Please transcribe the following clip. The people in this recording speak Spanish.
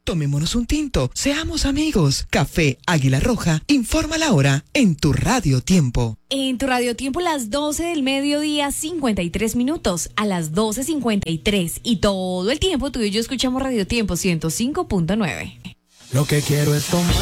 Tomémonos un tinto, seamos amigos. Café Águila Roja informa la hora en tu Radio Tiempo. En tu Radio Tiempo, las 12 del mediodía, 53 minutos, a las 12:53. Y todo el tiempo tú y yo escuchamos Radio Tiempo 105.9. Lo que quiero es tomar.